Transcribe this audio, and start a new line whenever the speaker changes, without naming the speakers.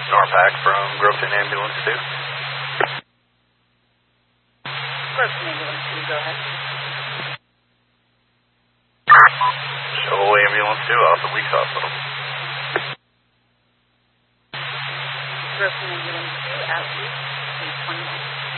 Norpac from Groveton Ambulance 2.
Groveton Ambulance 2, go ahead.
Show Ambulance 2 off the Weeks Hospital.
Groveton Ambulance 2, out Weeks, 820.